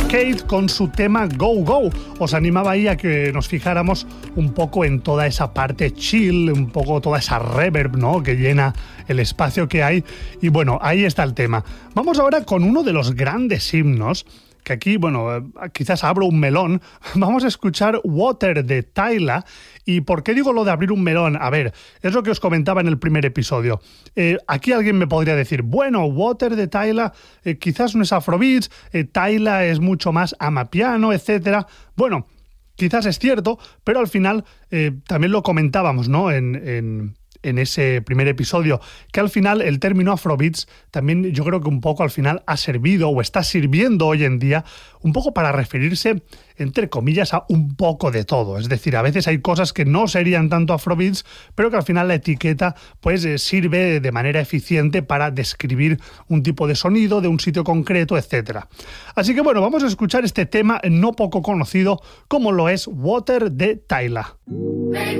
Arcade con su tema Go Go. Os animaba ahí a que nos fijáramos un poco en toda esa parte chill, un poco toda esa reverb, ¿no?, que llena el espacio que hay. Y bueno, ahí está el tema. Vamos ahora con uno de los grandes himnos, que aquí, bueno, quizás abro un melón. Vamos a escuchar Water de Tyla. ¿Y por qué digo lo de abrir un melón? A ver, es lo que os comentaba en el primer episodio. Aquí alguien me podría decir, bueno, Water de Tyla quizás no es afrobeats, Tyla es mucho más amapiano, etc. Bueno, quizás es cierto, pero al final también lo comentábamos, ¿no?, en ese primer episodio, que al final el término afrobeats también yo creo que un poco al final ha servido o está sirviendo hoy en día un poco para referirse, entre comillas, a un poco de todo. Es decir, a veces hay cosas que no serían tanto afrobeats, pero que al final la etiqueta pues sirve de manera eficiente para describir un tipo de sonido de un sitio concreto, etc. Así que bueno, vamos a escuchar este tema no poco conocido como lo es Water de Tyla.